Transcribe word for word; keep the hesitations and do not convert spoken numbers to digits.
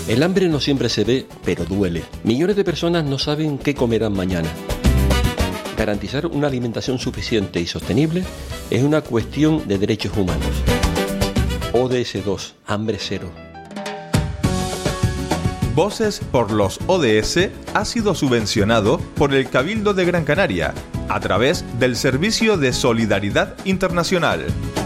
El hambre no siempre se ve, pero duele. Millones de personas no saben qué comerán mañana. Garantizar una alimentación suficiente y sostenible es una cuestión de derechos humanos. O D S dos, hambre cero. Voces por los O D S ha sido subvencionado por el Cabildo de Gran Canaria a través del Servicio de Solidaridad Internacional.